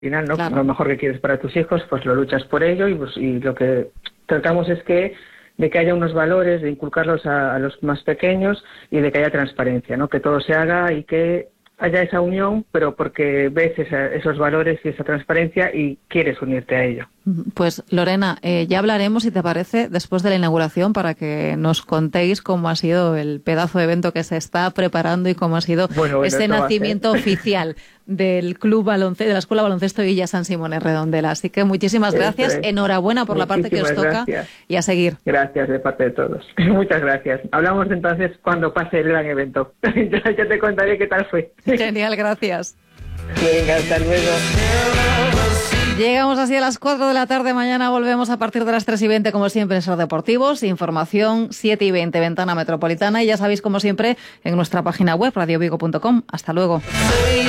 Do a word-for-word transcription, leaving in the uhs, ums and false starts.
final, ¿no? Claro. Lo mejor que quieres para tus hijos, pues lo luchas por ello y, pues, y lo que tratamos es que de que haya unos valores, de inculcarlos a, a los más pequeños y de que haya transparencia, ¿no? Que todo se haga y que haya esa unión, pero porque ves esa, esos valores y esa transparencia y quieres unirte a ello. Pues Lorena, eh, ya hablaremos, si te parece, después de la inauguración para que nos contéis cómo ha sido el pedazo de evento que se está preparando y cómo ha sido bueno, bueno, ese nacimiento oficial del Club Baloncesto, de la Escuela Baloncesto Villa San Simón en Redondela. Así que muchísimas gracias, es. enhorabuena por Muchísimas la parte que os toca gracias. Y a seguir. Gracias de parte de todos. Muchas gracias. Hablamos entonces cuando pase el gran evento. ya, ya te contaré qué tal fue. Genial, gracias. Venga, hasta luego. Llegamos así a las cuatro de la tarde. Mañana volvemos a partir de las tres y veinte, como siempre, en Ser Deportivos. Información siete y veinte, Ventana Metropolitana. Y ya sabéis, como siempre, en nuestra página web, radio vigo punto com. Hasta luego.